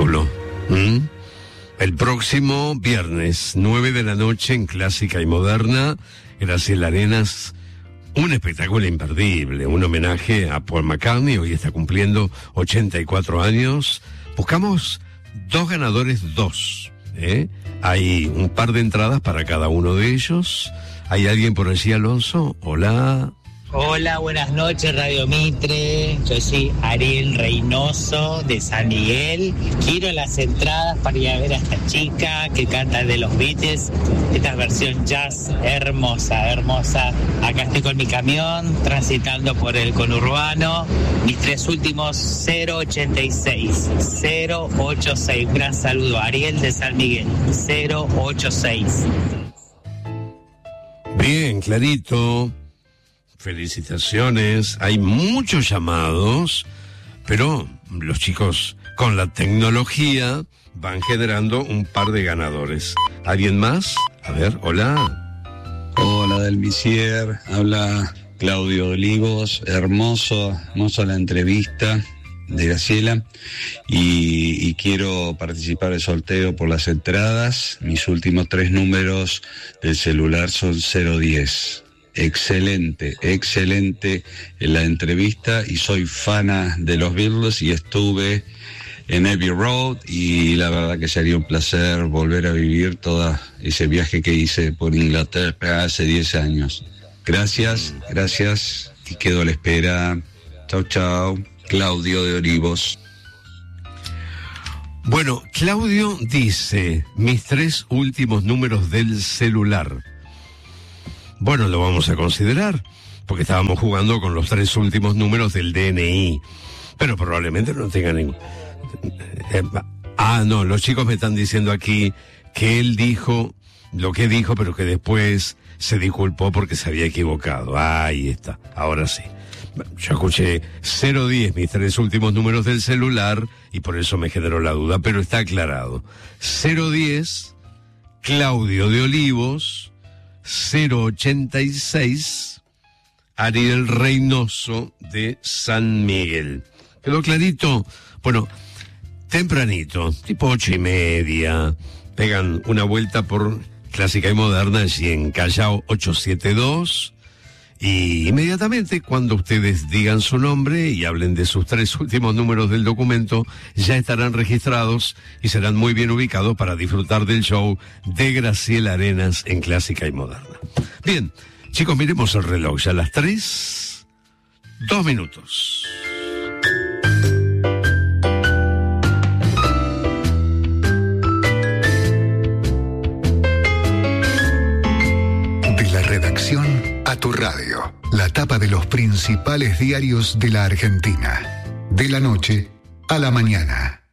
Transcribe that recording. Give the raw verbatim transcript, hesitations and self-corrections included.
espectáculo. ¿Mm? El próximo viernes, nueve de la noche, en Clásica y Moderna, Graciela Arenas, un espectáculo imperdible, un homenaje a Paul McCartney. Hoy está cumpliendo ochenta y cuatro años. Buscamos dos ganadores, dos. ¿eh? Hay un par de entradas para cada uno de ellos. ¿Hay alguien por allí, Alonso? Hola. Hola, buenas noches, Radio Mitre. Yo soy Ariel Reynoso de San Miguel. Quiero las entradas para ir a ver a esta chica que canta de los Beatles. Esta versión jazz hermosa, hermosa. Acá estoy con mi camión, transitando por el conurbano. Mis tres últimos, cero ochenta y seis. cero ochenta y seis. Un gran saludo, Ariel de San Miguel. cero ochenta y seis. Bien, clarito. Felicitaciones, hay muchos llamados, pero los chicos con la tecnología van generando un par de ganadores. ¿Alguien más? A ver, hola. Hola del Misier, habla Claudio Olivos, hermoso, hermoso la entrevista de Graciela y, y quiero participar del sorteo por las entradas. Mis últimos tres números del celular son cero diez. Excelente, excelente la entrevista y soy fana de los Beatles y estuve en Abbey Road y la verdad que sería un placer volver a vivir todo ese viaje que hice por Inglaterra hace diez años. Gracias, gracias y quedo a la espera. Chau, chau. Claudio de Olivos. Bueno, Claudio dice, mis tres últimos números del celular. Bueno, lo vamos a considerar, porque estábamos jugando con los tres últimos números del D N I, pero probablemente no tengan ningún... Eh, ah, no, los chicos me están diciendo aquí que él dijo lo que dijo, pero que después se disculpó porque se había equivocado. Ah, ahí está, ahora sí. Yo escuché cero diez, mis tres últimos números del celular, y por eso me generó la duda, pero está aclarado. cero diez, Claudio de Olivos, cero ochenta y seis, Ariel Reynoso de San Miguel. ¿Quedó clarito? Bueno, tempranito, tipo ocho y media, pegan una vuelta por Clásica y Moderna, allí en Callao ochocientos setenta y dos, y inmediatamente cuando ustedes digan su nombre y hablen de sus tres últimos números del documento, ya estarán registrados y serán muy bien ubicados para disfrutar del show de Graciela Arenas en Clásica y Moderna. Bien, chicos, miremos el reloj, ya a las tres, dos minutos. De la redacción a tu radio, la tapa de los principales diarios de la Argentina. De la noche a la mañana.